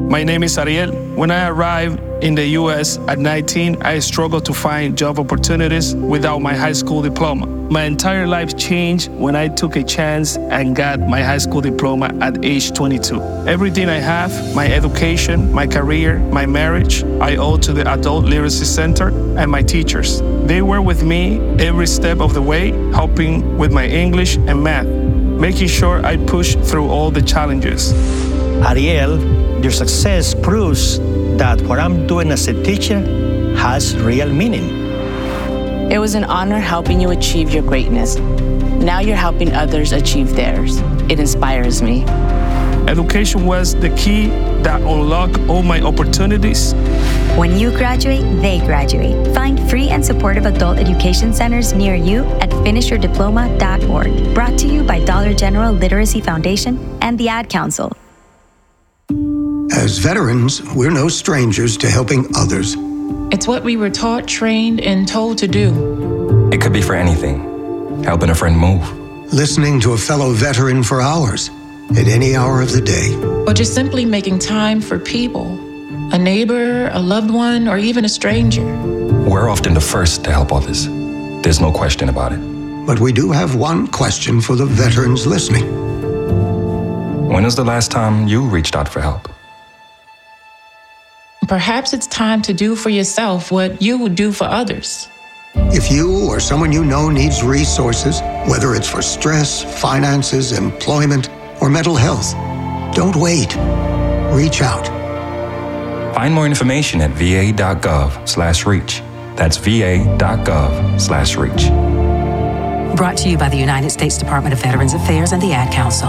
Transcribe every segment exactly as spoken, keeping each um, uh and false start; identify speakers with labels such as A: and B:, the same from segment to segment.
A: My name is Ariel. When I arrived in the U S at nineteen, I struggled to find job opportunities without my high school diploma. My entire life changed when I took a chance and got my high school diploma at age twenty-two. Everything I have, my education, my career, my marriage, I owe to the Adult Literacy Center and my teachers. They were with me every step of the way, helping with my English and math, making sure I pushed through all the challenges.
B: Ariel, your success proves that what I'm doing as a teacher has real meaning.
C: It was an honor helping you achieve your greatness. Now you're helping others achieve theirs. It inspires me.
A: Education was the key that unlocked all my opportunities.
D: When you graduate, they graduate. Find free and supportive adult education centers near you at finish your diploma dot org. Brought to you by Dollar General Literacy Foundation and the Ad Council.
E: As veterans, we're no strangers to helping others.
F: It's what we were taught, trained, and told to do.
G: It could be for anything. Helping a friend move.
E: Listening to a fellow veteran for hours, at any hour of the day.
F: Or just simply making time for people. A neighbor, a loved one, or even a stranger.
G: We're often the first to help others. There's no question about it.
E: But we do have one question for the veterans listening.
G: When was the last time you reached out for help?
F: Perhaps it's time to do for yourself what you would do for others.
E: If you or someone you know needs resources, whether it's for stress, finances, employment, or mental health, don't wait. Reach out.
G: Find more information at va.gov slash reach. That's va.gov slash reach.
H: Brought to you by the United States Department of Veterans Affairs and the Ad Council.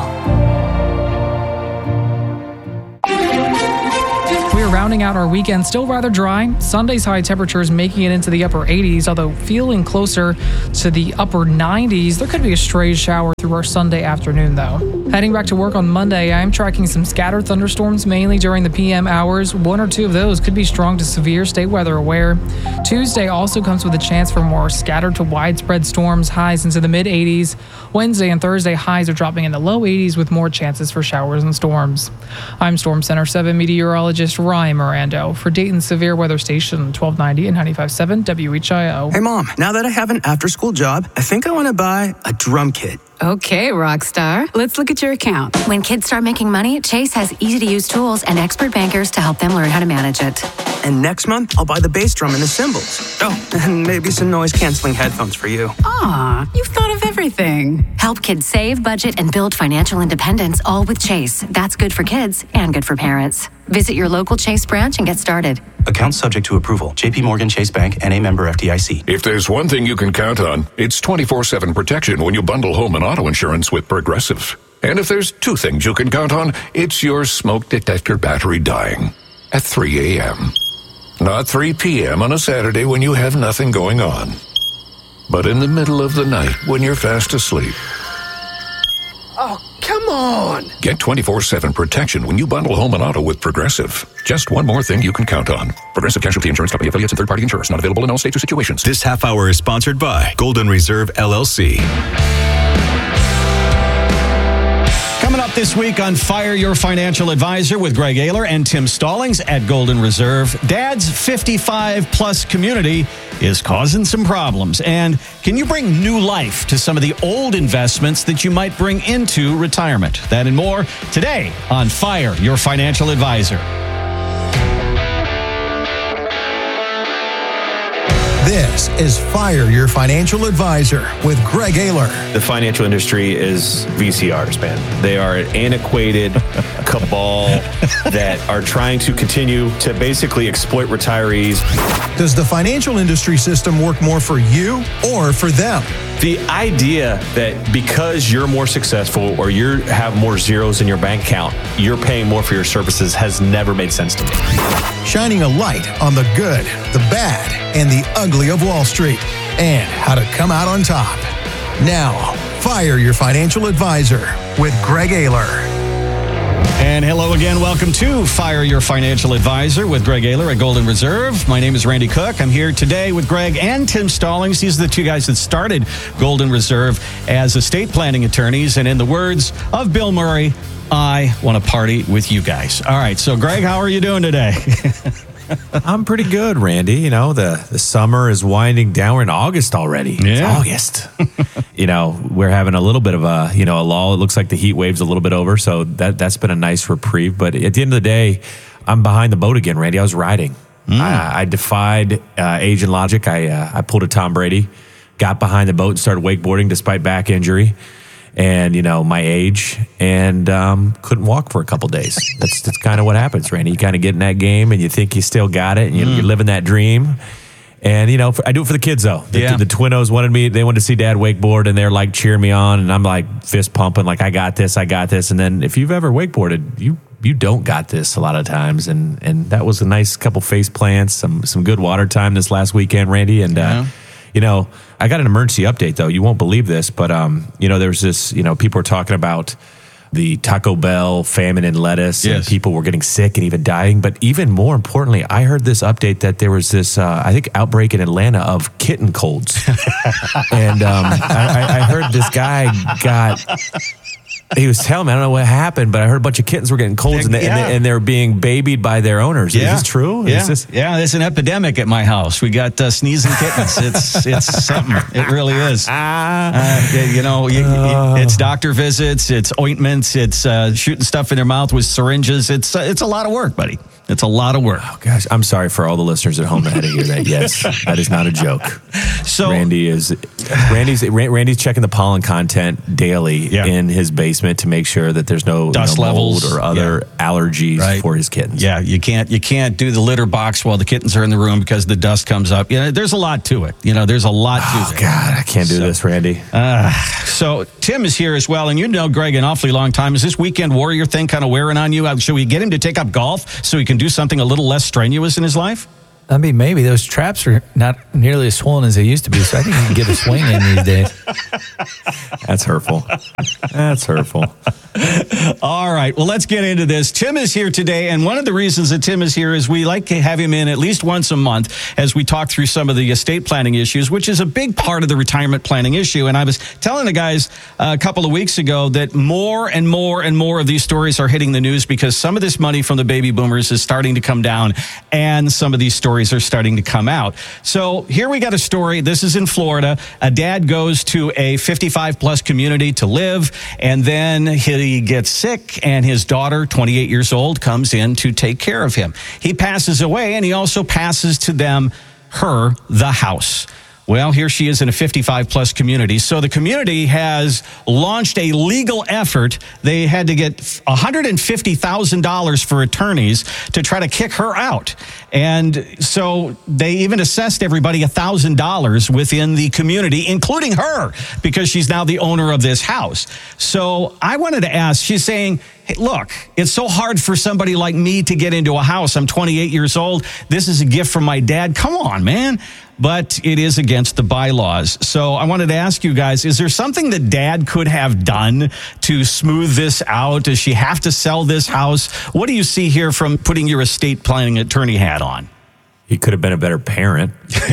I: We're rounding out our weekend still rather dry. Sunday's high temperatures making it into the upper eighties, although feeling closer to the upper nineties. There could be a stray shower through our Sunday afternoon, though. Heading back to work on Monday, I'm tracking some scattered thunderstorms, mainly during the P M hours. One or two of those could be strong to severe. Stay weather aware. Tuesday also comes with a chance for more scattered to widespread storms, highs into the mid eighties. Wednesday and Thursday, highs are dropping in the low eighties with more chances for showers and storms. I'm Storm Center seven meteorologist Ryan Mirando for Dayton's Severe Weather Station, twelve ninety and ninety-five point seven W H I O.
J: Hey, Mom, now that I have an after-school job, I think I want to buy a drum kit.
H: Okay, Rockstar. Let's look at your account.
K: When kids start making money, Chase has easy-to-use tools and expert bankers to help them learn how to manage it.
J: And next month, I'll buy the bass drum and the cymbals. Oh, and maybe some noise-canceling headphones for you.
H: Aw, you've thought of everything.
K: Help kids save, budget, and build financial independence, all with Chase. That's good for kids and good for parents. Visit your local Chase branch and get started.
L: Account subject to approval. J P Morgan Chase Bank, N A member F D I C.
M: If there's one thing you can count on, it's twenty-four seven protection when you bundle home and auto insurance with Progressive. And if there's two things you can count on, it's your smoke detector battery dying at three a.m. Not three p.m. on a Saturday when you have nothing going on, but in the middle of the night when you're fast asleep.
N: Oh, come on!
M: Get twenty-four seven protection when you bundle home and auto with Progressive. Just one more thing you can count on. Progressive Casualty Insurance Company affiliates and third-party insurers. Not available in all states or situations.
O: This half hour is sponsored by Golden Reserve L L C.
P: Coming up this week on Fire Your Financial Advisor with Greg Ayler and Tim Stallings at Golden Reserve, Dad's fifty-five plus community is causing some problems. And can you bring new life to some of the old investments that you might bring into retirement? That and more today on Fire Your Financial Advisor.
Q: This is Fire Your Financial Advisor with Greg Ayler.
R: The financial industry is V C Rs, man. They are an antiquated cabal that are trying to continue to basically exploit retirees.
Q: Does the financial industry system work more for you or for them?
R: The idea that because you're more successful or you have more zeros in your bank account, you're paying more for your services has never made sense to me.
Q: Shining a light on the good, the bad, and the ugly of Wall Street, and how to come out on top. Now, Fire Your Financial Advisor with Greg Ayler.
P: And hello again. Welcome to Fire Your Financial Advisor with Greg Ayler at Golden Reserve. My name is Randy Cook. I'm here today with Greg and Tim Stallings. These are the two guys that started Golden Reserve as estate planning attorneys. And in the words of Bill Murray, I want to party with you guys. All right. So, Greg, how are you doing today?
S: I'm pretty good, Randy. You know, the, the summer is winding down. We're in August already.
P: Yeah.
S: It's August. You know, we're having a little bit of a, you know, a lull. It looks like the heat wave's a little bit over. So that, that's been a nice reprieve. But at the end of the day, I'm behind the boat again, Randy. I was riding. Mm. I, I defied uh, age and logic. I, uh, I pulled a Tom Brady, got behind the boat and started wakeboarding despite back injury. And, you know, my age, and um, couldn't walk for a couple days. That's that's kind of what happens, Randy. You kind of get in that game, and you think you still got it, and you, mm. you're living that dream. And, you know, for, I do it for the kids, though. The,
P: yeah.
S: the twinnos wanted me, they wanted to see Dad wakeboard, and they're, like, cheering me on, and I'm, like, fist pumping, like, I got this, I got this. And then if you've ever wakeboarded, you you don't got this a lot of times. And and that was a nice couple face plants, some, some good water time this last weekend, Randy, and...
P: Yeah.
S: Uh, You know, I got an emergency update, though. You won't believe this, but, um, you know, there's this, you know, people are talking about the Taco Bell famine in lettuce,
P: yes.
S: and people were getting sick and even dying. But even more importantly, I heard this update that there was this, uh, I think, outbreak in Atlanta of kitten colds. and um, I, I heard this guy got... He was telling me, I don't know what happened, but I heard a bunch of kittens were getting colds, and, they,
P: yeah.
S: and, they, and they're being babied by their owners.
P: Yeah.
S: Is this true?
P: Yeah.
S: Is this-
P: yeah, there's an epidemic at my house. We got uh, sneezing kittens. It's it's something. It really is. Uh, you know, you, you, it's doctor visits, it's ointments, it's uh, shooting stuff in their mouth with syringes. It's uh, it's a lot of work, buddy. It's a lot of work.
S: Oh, gosh. I'm sorry for all the listeners at home that had to hear that. Yes, that is not a joke.
P: So
S: Randy is Randy's Randy's checking the pollen content daily
P: yeah.
S: in his basement to make sure that there's no
P: dust
S: you know,
P: levels
S: mold or other
P: yeah.
S: allergies
P: right.
S: for his kittens.
P: Yeah, you can't you can't do the litter box while the kittens are in the room because the dust comes up. You know, there's a lot to it. You know, there's a lot to
S: oh,
P: it.
S: Oh God, I can't do so, this, Randy.
P: Uh, so Tim is here as well, and you know Greg an awfully long time. Is this weekend warrior thing kind of wearing on you? Should we get him to take up golf so he can do something a little less strenuous in his life?
T: I mean, maybe those traps are not nearly as swollen as they used to be, so I think you can get a swing in these days.
S: That's hurtful. That's hurtful.
P: All right, well, let's get into this. Tim is here today, and one of the reasons that Tim is here is we like to have him in at least once a month as we talk through some of the estate planning issues, which is a big part of the retirement planning issue. And I was telling the guys a couple of weeks ago that more and more and more of these stories are hitting the news because some of this money from the baby boomers is starting to come down, and some of these stories are starting to come out. So here we got a story. This is in Florida. A dad goes to a fifty-five plus community to live, and then he gets sick, and his daughter, twenty-eight years old, comes in to take care of him. He passes away, and he also passes to them, her, the house. Well, here she is in a fifty-five plus community. So the community has launched a legal effort. They had to get one hundred fifty thousand dollars for attorneys to try to kick her out. And so they even assessed everybody one thousand dollars within the community, including her, because she's now the owner of this house. So I wanted to ask, she's saying, hey, look, it's so hard for somebody like me to get into a house. I'm twenty-eight years old. This is a gift from my dad. Come on, man. But it is against the bylaws. So I wanted to ask you guys, is there something that dad could have done to smooth this out? Does she have to sell this house? What do you see here from putting your estate planning attorney hat on?
S: He could have been a better parent.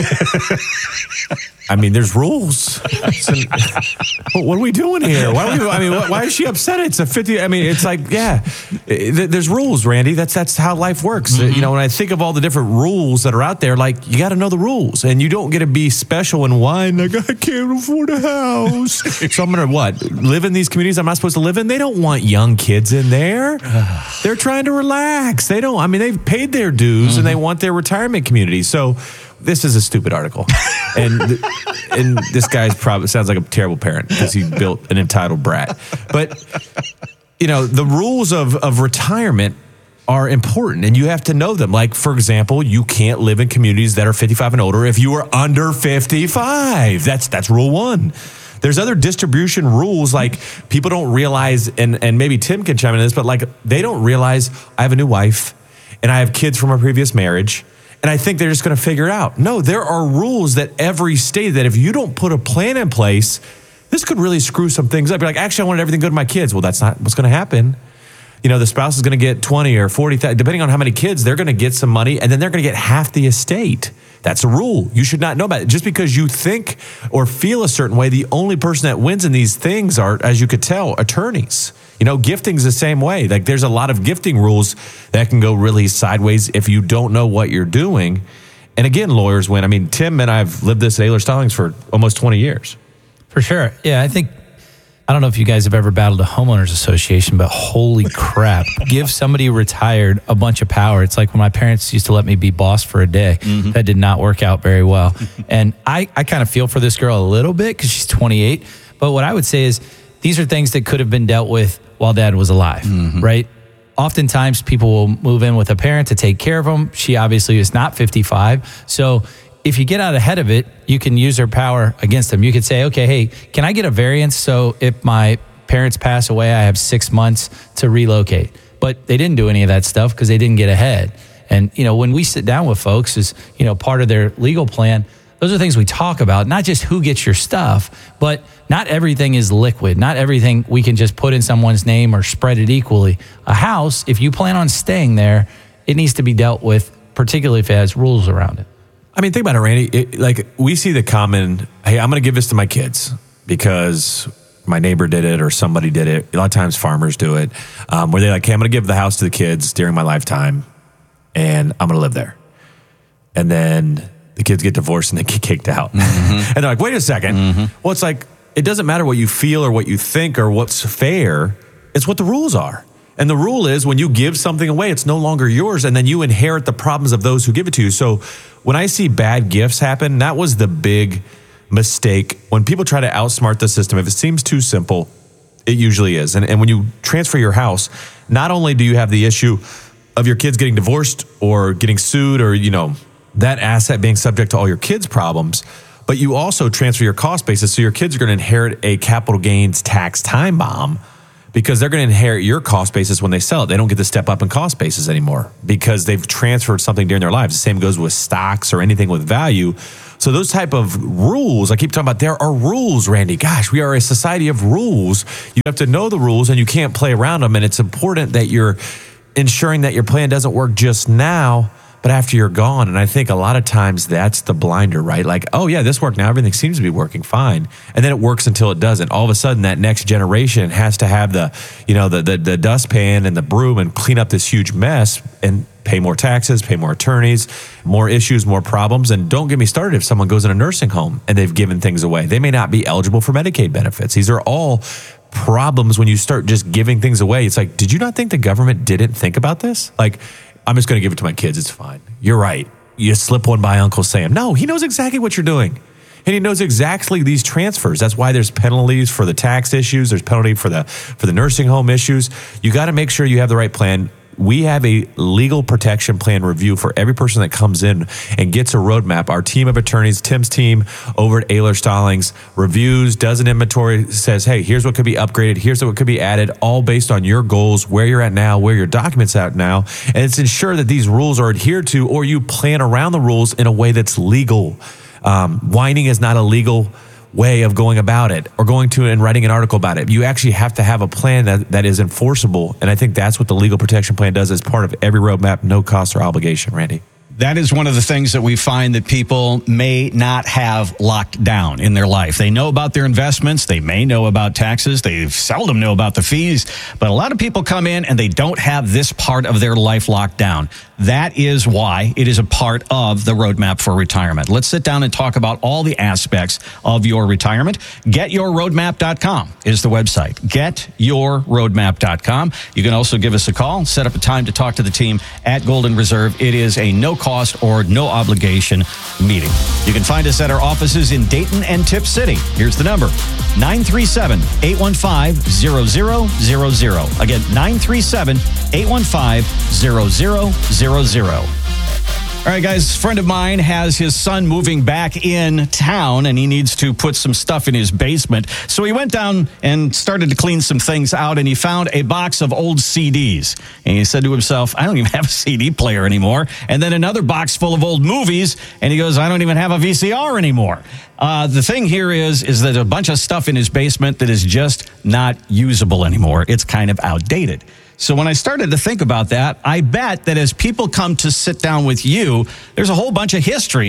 S: I mean, there's rules. What are we doing here? Why are we, I mean, why is she upset? It's a fifty. I mean, it's like, yeah, there's rules, Randy. That's that's how life works. Mm-hmm. You know, when I think of all the different rules that are out there, like, you got to know the rules, and you don't get to be special and whine like, I can't afford a house. So I'm gonna what? Live in these communities I'm not supposed to live in? They don't want young kids in there. They're trying to relax. They don't. I mean, they've paid their dues, mm-hmm. and they want their retirement community. So this is a stupid article, and and this guy's probably sounds like a terrible parent because he built an entitled brat. But you know, the rules of of retirement are important, and you have to know them. Like, for example, you can't live in communities that are fifty-five and older if you are under fifty-five. That's that's rule one. There's other distribution rules, like people don't realize, and and maybe Tim can chime in on this, but like they don't realize I have a new wife, and I have kids from a previous marriage. And I think they're just going to figure it out. No, there are rules that every state that if you don't put a plan in place, this could really screw some things up. You're like, actually, I wanted everything good to my kids. Well, that's not what's going to happen. You know, the spouse is going to get twenty or forty, depending on how many kids, they're going to get some money, and then they're going to get half the estate. That's a rule. You should not know about it. Just because you think or feel a certain way, the only person that wins in these things are, as you could tell, attorneys. You know, gifting's the same way. Like there's a lot of gifting rules that can go really sideways if you don't know what you're doing. And again, lawyers win. I mean, Tim and I have lived this at Ayler Stallings for almost twenty years.
T: For sure. Yeah, I think, I don't know if you guys have ever battled a homeowners association, but holy crap, give somebody retired a bunch of power. It's like when my parents used to let me be boss for a day. Mm-hmm. That did not work out very well. And I, I kind of feel for this girl a little bit because she's twenty-eight. But what I would say is these are things that could have been dealt with while dad was alive, mm-hmm. right? Oftentimes people will move in with a parent to take care of them. She obviously is not fifty-five. So if you get out ahead of it, you can use her power against them. You could say, okay, hey, can I get a variance so if my parents pass away, I have six months to relocate? But they didn't do any of that stuff because they didn't get ahead. And, you know, when we sit down with folks as, you know, part of their legal plan, those are things we talk about, not just who gets your stuff, but not everything is liquid. Not everything we can just put in someone's name or spread it equally. A house, if you plan on staying there, it needs to be dealt with, particularly if it has rules around it.
S: I mean, think about it, Randy. It, like, we see the common, hey, I'm going to give this to my kids because my neighbor did it or somebody did it. A lot of times farmers do it, um, where they're like, hey, I'm going to give the house to the kids during my lifetime, and I'm going to live there. And then the kids get divorced and they get kicked out. Mm-hmm. And they're like, wait a second. Mm-hmm. Well, it's like, it doesn't matter what you feel or what you think or what's fair. It's what the rules are. And the rule is when you give something away, it's no longer yours, and then you inherit the problems of those who give it to you. So when I see bad gifts happen, that was the big mistake. When people try to outsmart the system, if it seems too simple, it usually is. And, and when you transfer your house, not only do you have the issue of your kids getting divorced or getting sued or, you know, that asset being subject to all your kids' problems, but you also transfer your cost basis. So your kids are going to inherit a capital gains tax time bomb, because they're going to inherit your cost basis when they sell it. They don't get to step up in cost basis anymore because they've transferred something during their lives. The same goes with stocks or anything with value. So those type of rules, I keep talking about, there are rules, Randy. Gosh, we are a society of rules. You have to know the rules and you can't play around them. And it's important that you're ensuring that your plan doesn't work just now, but after you're gone. And I think a lot of times that's the blinder, right? Like, oh yeah, this worked now. Everything seems to be working fine. And then it works until it doesn't. All of a sudden that next generation has to have the, you know, the, the, the dustpan and the broom and clean up this huge mess and pay more taxes, pay more attorneys, more issues, more problems. And don't get me started if someone goes in a nursing home and they've given things away. They may not be eligible for Medicaid benefits. These are all problems when you start just giving things away. It's like, did you not think the government didn't think about this? Like, I'm just going to give it to my kids. It's fine. You're right. You slip one by Uncle Sam. No, he knows exactly what you're doing. And he knows exactly these transfers. That's why there's penalties for the tax issues. There's penalty for the for the nursing home issues. You got to make sure you have the right plan. We have a legal protection plan review for every person that comes in and gets a roadmap. Our team of attorneys, Tim's team over at Ayler Stallings, reviews, does an inventory, says, hey, here's what could be upgraded, here's what could be added, all based on your goals, where you're at now, where your documents at now. And it's ensure that these rules are adhered to, or you plan around the rules in a way that's legal. Um, whining is not a legal way of going about it, or going to and writing an article about it. You actually have to have a plan that, that is enforceable. And I think that's what the legal protection plan does as part of every roadmap, no cost or obligation, Randy.
P: That is one of the things that we find that people may not have locked down in their life. They know about their investments. They may know about taxes. They seldom know about the fees. But a lot of people come in and they don't have this part of their life locked down. That is why it is a part of the roadmap for retirement. Let's sit down and talk about all the aspects of your retirement. get your roadmap dot com is the website. get your roadmap dot com. You can also give us a call, set up a time to talk to the team at Golden Reserve. It is a no cost or no obligation meeting. You can find us at our offices in Dayton and Tip City. Here's the number, nine three seven, eight one five, zero zero zero zero. Again, nine three seven, eight one five, zero zero zero zero. All right, guys, a friend of mine has his son moving back in town, and he needs to put some stuff in his basement. So he went down and started to clean some things out, and he found a box of old C Ds. And he said to himself, I don't even have a C D player anymore. And then another box full of old movies, and he goes, I don't even have a V C R anymore. Uh, the thing here is, is that a bunch of stuff in his basement that is just not usable anymore. It's kind of outdated. So when I started to think about that, I bet that as people come to sit down with you, there's a whole bunch of history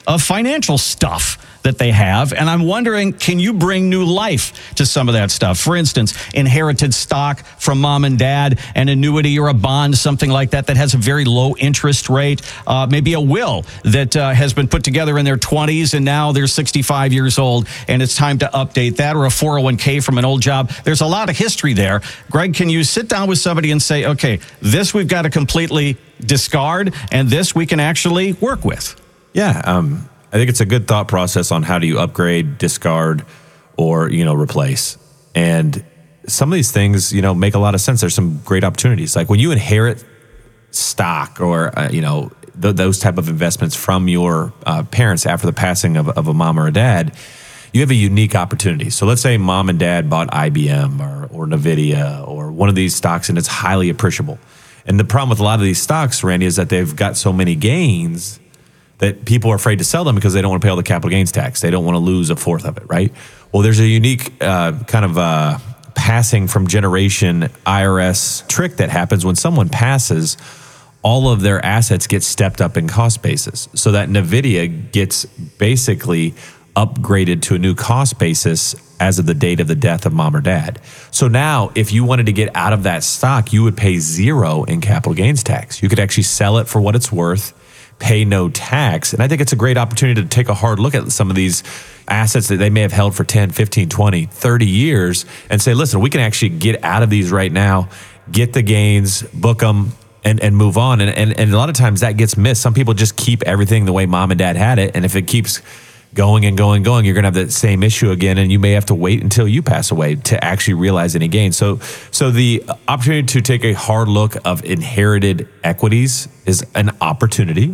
P: of financial stuff that they have. And I'm wondering, can you bring new life to some of that stuff? For instance, inherited stock from mom and dad, an annuity or a bond, something like that, that has a very low interest rate. Uh, maybe a will that uh, has been put together in their twenties and now they're sixty-five years old and it's time to update that, or a four oh one k from an old job. There's a lot of history there. Greg, can you sit down with somebody and say, okay, this we've got to completely discard and this we can actually work with?
S: Yeah, um, I think it's a good thought process on how do you upgrade, discard, or, you know, replace. And some of these things, you know, make a lot of sense. There's some great opportunities. Like when you inherit stock or, uh, you know, th- those type of investments from your uh, parents after the passing of, of a mom or a dad, you have a unique opportunity. So let's say mom and dad bought I B M or, or NVIDIA or one of these stocks and it's highly appreciable. And the problem with a lot of these stocks, Randy, is that they've got so many gains that people are afraid to sell them because they don't want to pay all the capital gains tax. They don't want to lose a fourth of it, right? Well, there's a unique uh, kind of uh, passing from generation I R S trick that happens when someone passes. All of their assets get stepped up in cost basis, so that NVIDIA gets basically upgraded to a new cost basis as of the date of the death of mom or dad. So now, if you wanted to get out of that stock, you would pay zero in capital gains tax. You could actually sell it for what it's worth, pay no tax. And I think it's a great opportunity to take a hard look at some of these assets that they may have held for ten, fifteen, twenty, thirty years and say, listen, we can actually get out of these right now, get the gains, book them, and, and move on. And, and, and a lot of times that gets missed. Some people just keep everything the way mom and dad had it. And if it keeps going and going and going, you're going to have that same issue again. And you may have to wait until you pass away to actually realize any gains. So, so the opportunity to take a hard look of inherited equities is an opportunity.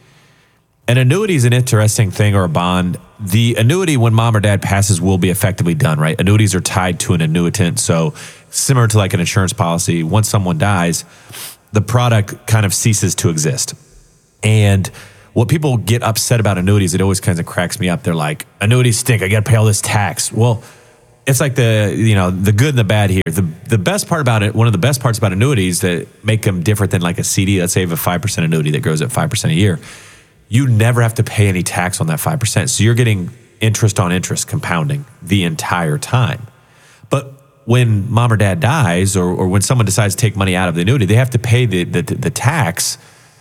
S: An annuity is an interesting thing, or a bond. The annuity, when mom or dad passes, will be effectively done, right? Annuities are tied to an annuitant. So similar to like an insurance policy, once someone dies, the product kind of ceases to exist. And what people get upset about annuities, it always kind of cracks me up. They're like, annuities stink. I got to pay all this tax. Well, it's like the, you know, the good and the bad here. The the best part about it, one of the best parts about annuities that make them different than like a C D, let's say you have a five percent annuity that grows at five percent a year. You never have to pay any tax on that five percent. So you're getting interest on interest compounding the entire time. But when mom or dad dies, or, or when someone decides to take money out of the annuity, they have to pay the, the, the tax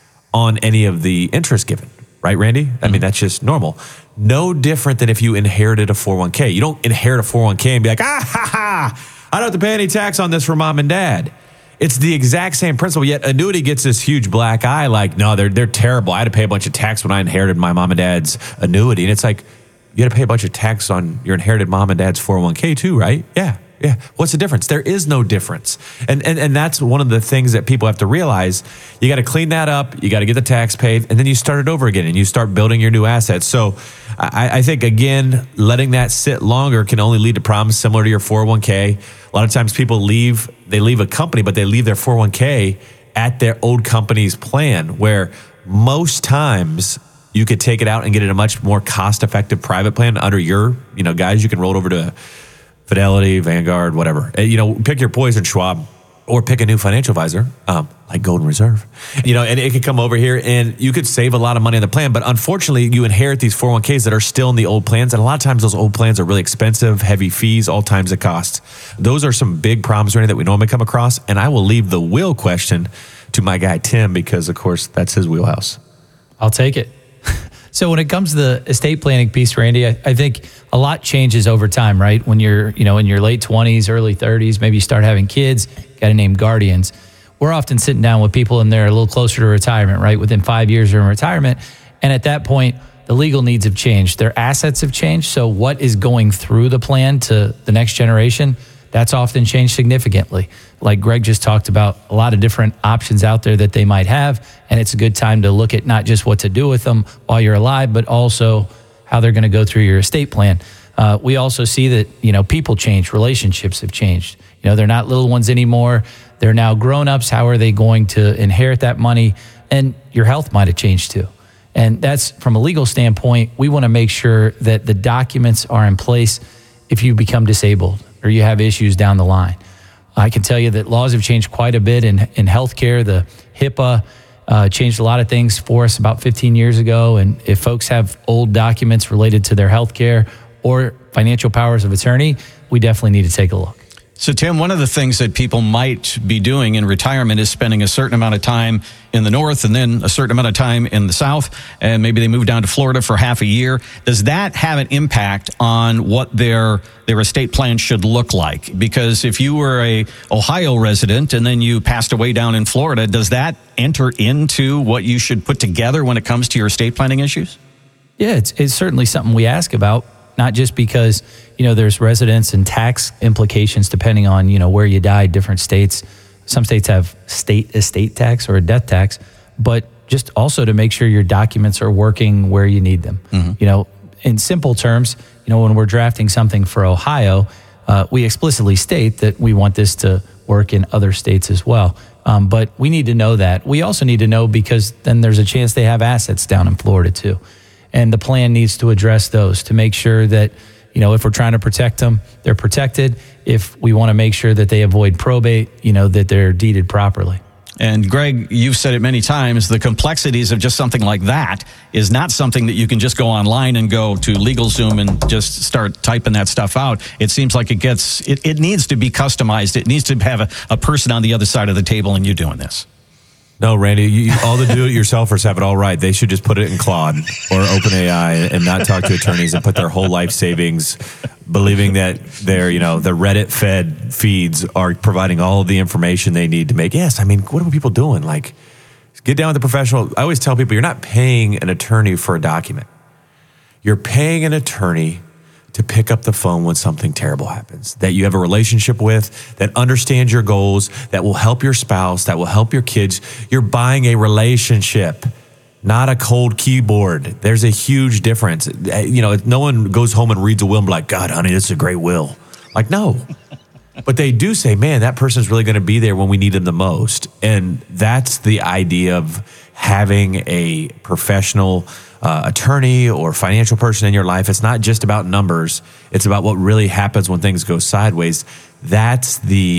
S: on any of the interest given. Right, Randy? I mean, that's just normal. No different than if you inherited a four oh one k. You don't inherit a four oh one k and be like, ah, ha, ha, I don't have to pay any tax on this for mom and dad. It's the exact same principle, yet annuity gets this huge black eye like, no, they're they're terrible. I had to pay a bunch of tax when I inherited my mom and dad's annuity. And it's like, you got to pay a bunch of tax on your inherited mom and dad's four oh one k too, right? Yeah, yeah. What's the difference? There is no difference. And and, and that's one of the things that people have to realize. You got to clean that up. You got to get the tax paid, and then you start it over again, and you start building your new assets. So I, I think, again, letting that sit longer can only lead to problems similar to your four oh one k. A lot of times people leave, they leave a company, but they leave their four oh one k at their old company's plan, where most times you could take it out and get it a much more cost-effective private plan under your, you know, guys. You can roll it over to Fidelity, Vanguard, whatever. You know, pick your poison, Schwab, or pick a new financial advisor, um, like Golden Reserve. You know, and it could come over here and you could save a lot of money on the plan. But unfortunately, you inherit these four oh one k's that are still in the old plans. And a lot of times those old plans are really expensive, heavy fees, all times of cost. Those are some big problems, Randy, that we normally come across. And I will leave the will question to my guy, Tim, because, of course, that's his wheelhouse.
T: I'll take it. So when it comes to the estate planning piece, Randy, I, I think a lot changes over time, right? When you're, you know, in your late twenties, early thirties, maybe you start having kids, got to name guardians. We're often sitting down with people and they're a little closer to retirement, right? Within five years they're in retirement. And at that point, the legal needs have changed. Their assets have changed. So what is going through the plan to the next generation, that's often changed significantly. Like Greg just talked about, a lot of different options out there that they might have. And it's a good time to look at not just what to do with them while you're alive, but also how they're going to go through your estate plan. Uh, we also see that, you know, people change, relationships have changed. You know, they're not little ones anymore. They're now grown-ups. How are they going to inherit that money? And your health might have changed too. And that's, from a legal standpoint, we want to make sure that the documents are in place if you become disabled or you have issues down the line. I can tell you that laws have changed quite a bit in, in healthcare. The HIPAA uh, changed a lot of things for us about fifteen years ago. And if folks have old documents related to their health care or financial powers of attorney, we definitely need to take a look.
P: So, Tim, one of the things that people might be doing in retirement is spending a certain amount of time in the north and then a certain amount of time in the south, and maybe they move down to Florida for half a year. Does that have an impact on what their their estate plan should look like? Because if you were a Ohio resident and then you passed away down in Florida, does that enter into what you should put together when it comes to your estate planning issues?
T: Yeah, it's, it's certainly something we ask about. Not just because, you know, there's residence and tax implications depending on, you know, where you died, different states. Some states have state estate tax or a death tax, but just also to make sure your documents are working where you need them. Mm-hmm. You know, in simple terms, you know, when we're drafting something for Ohio, uh, we explicitly state that we want this to work in other states as well. Um, but we need to know that. We also need to know because then there's a chance they have assets down in Florida too. And the plan needs to address those to make sure that, you know, if we're trying to protect them, they're protected. If we want to make sure that they avoid probate, you know, that they're deeded properly.
P: And Greg, you've said it many times, the complexities of just something like that is not something that you can just go online and go to LegalZoom and just start typing that stuff out. It seems like it gets, it, it needs to be customized. It needs to have a, a person on the other side of the table and you doing this.
S: No, Randy, you, all the do-it-yourselfers have it all right. They should just put it in Claude or OpenAI and not talk to attorneys and put their whole life savings, believing that their, you know, the Reddit-fed feeds are providing all of the information they need to make. Yes, I mean, what are people doing? Like, get down with the professional. I always tell people, you're not paying an attorney for a document. You're paying an attorney to pick up the phone when something terrible happens, that you have a relationship with, that understands your goals, that will help your spouse, that will help your kids. You're buying a relationship, not a cold keyboard. There's a huge difference. You know, no one goes home and reads a will and be like, God, honey, this is a great will. Like, no. But they do say, man, that person's really going to be there when we need them the most. And that's the idea of having a professional uh, attorney or financial person in your life. It's not just about numbers. It's about what really happens when things go sideways. That's the